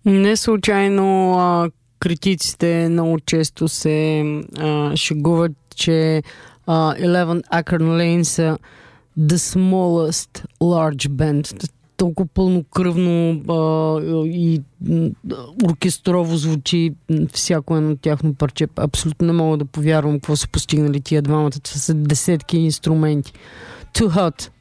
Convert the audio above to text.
Не случайно критиците много често се шегуват, че 11 Acorn Lane са the smallest large band. Толкова пълнокръвно и оркестрово звучи всяко едно тяхно парче. Абсолютно не мога да повярвам какво са постигнали тия двамата. Това са десетки инструменти. Too Hot.